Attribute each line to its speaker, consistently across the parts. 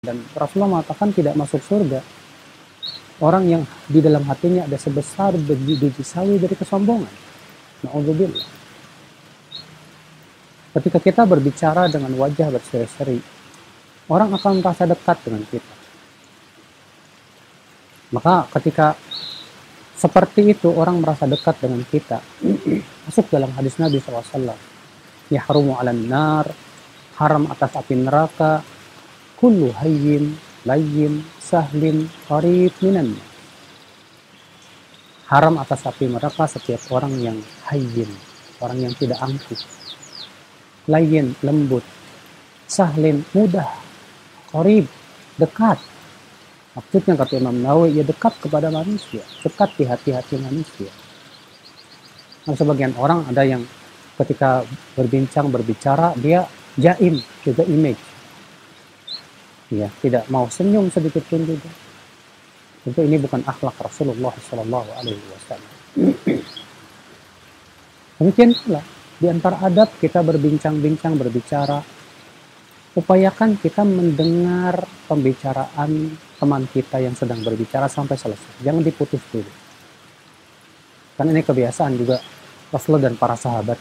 Speaker 1: Dan Rasulullah mengatakan tidak masuk surga orang yang di dalam hatinya ada sebesar biji sawi dari kesombongan. Na'udzubillah. Ketika kita berbicara dengan wajah berseri-seri, orang akan merasa dekat dengan kita. Maka ketika seperti itu orang merasa dekat dengan kita, masuk dalam hadis Nabi SAW, yahrumu 'alan nar, haram atas api neraka, kullu hayyin layyin sahlin qarib minan. Haram atas api neraka setiap orang yang hayyin, orang yang tidak angkuh, layyin lembut, sahlin mudah, qarib dekat. Maksudnya kata Imam Nawawi, ya dekat kepada manusia, dekat di hati-hati manusia. Nah, sebagian orang ada yang ketika berbicara, dia jaim, juga image. Ya, tidak mau senyum sedikit pun juga. Tentu ini bukan akhlak Rasulullah SAW. Demikian pula di antara adab kita berbincang-bincang, berbicara, upayakan kita mendengar pembicaraan teman kita yang sedang berbicara sampai selesai. Jangan diputus dulu. Karena ini kebiasaan juga Rasulullah dan para sahabat.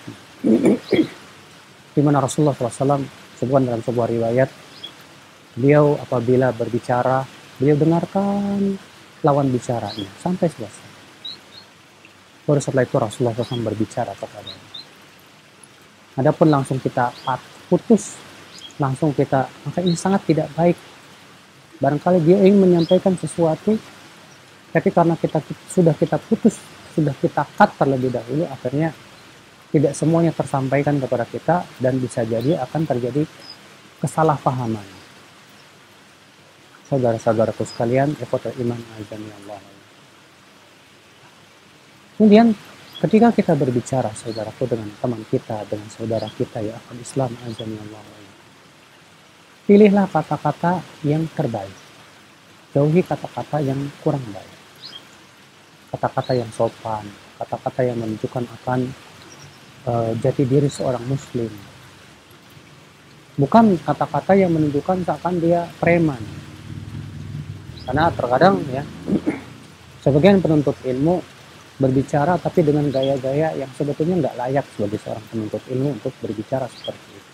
Speaker 1: Di mana Rasulullah SAW sebutkan dalam sebuah riwayat, beliau apabila berbicara, beliau dengarkan lawan bicaranya sampai selesai. Baru setelah itu Rasulullah SAW berbicara kepadanya. Adapun langsung kita putus, langsung kita, maka ini sangat tidak baik. Barangkali dia ingin menyampaikan sesuatu, tapi karena sudah kita putus, sudah kita cut terlebih dahulu, akhirnya tidak semuanya tersampaikan kepada kita, dan bisa jadi akan terjadi kesalahpahaman. Saudara-saudaraku sekalian, ikhwatul iman azani Allah. Kemudian ketika kita berbicara, saudaraku, dengan teman kita, dengan saudara kita, ya akhul Islam azani Allah, pilihlah kata-kata yang terbaik, jauhi kata-kata yang kurang baik, kata-kata yang sopan, kata-kata yang menunjukkan akan jati diri seorang muslim, bukan kata-kata yang menunjukkan seakan dia preman. Karena terkadang ya, sebagian penuntut ilmu berbicara tapi dengan gaya-gaya yang sebetulnya nggak layak sebagai seorang penuntut ilmu untuk berbicara seperti itu.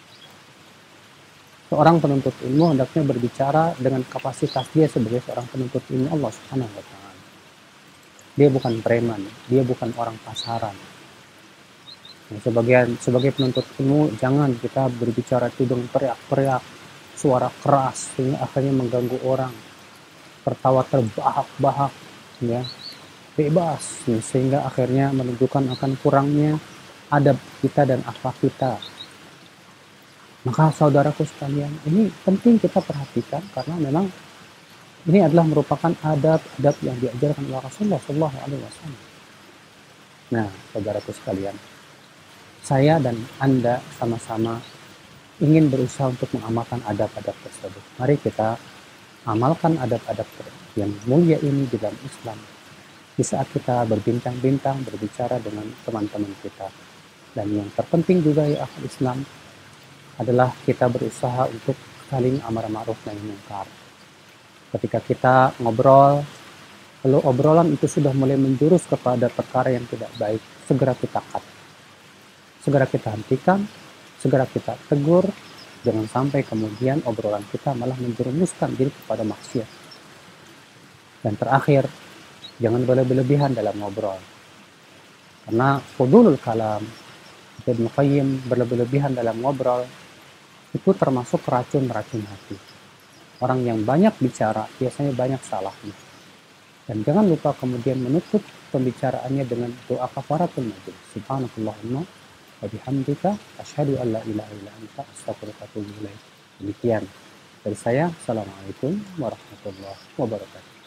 Speaker 1: Seorang penuntut ilmu hendaknya berbicara dengan kapasitas dia sebagai seorang penuntut ilmu Allah Subhanahu wa Ta'ala. Dia bukan preman, dia bukan orang pasaran. Nah, sebagai penuntut ilmu, jangan kita berbicara itu dengan teriak-teriak, suara keras sehingga akhirnya mengganggu orang, tertawa terbahak-bahak, ya, bebas, ya, sehingga akhirnya menunjukkan akan kurangnya adab kita dan akhlak kita. Maka saudaraku sekalian, ini penting kita perhatikan karena memang ini adalah merupakan adab-adab yang diajarkan oleh Rasulullah SAW. Nah, saudaraku sekalian, saya dan Anda sama-sama ingin berusaha untuk mengamalkan adab-adab tersebut. Mari kita amalkan adab-adab yang mulia ini di dalam Islam di saat kita berbincang-bincang, berbicara dengan teman-teman kita. Dan yang terpenting juga ya akhul Islam adalah kita berusaha untuk saling amar ma'ruf nahi munkar. Ketika kita ngobrol, lalu obrolan itu sudah mulai menjurus kepada perkara yang tidak baik, segera kita cut, segera kita hentikan, segera kita tegur. Jangan sampai kemudian obrolan kita malah menjerumuskan diri kepada maksiat. Dan terakhir, jangan berlebihan dalam ngobrol. Karena fudulul kalam, Ibnu Qayyim, berlebihan dalam ngobrol, itu termasuk racun-racun hati. Orang yang banyak bicara, biasanya banyak salahnya. Dan jangan lupa kemudian menutup pembicaraannya dengan doa kafaratul majlis. Subhanakallahumma wa bihamdika asyhadu an la ilaha illa anta astaghfiruka wa atubu ilaik. Demikian dari saya. Assalamualaikum warahmatullahi wabarakatuh.